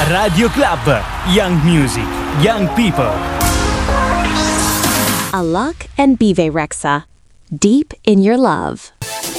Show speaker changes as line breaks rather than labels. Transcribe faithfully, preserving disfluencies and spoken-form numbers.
Radio Club, Young Music, Young People.
Alok and Bive Rexa, Deep in Your Love.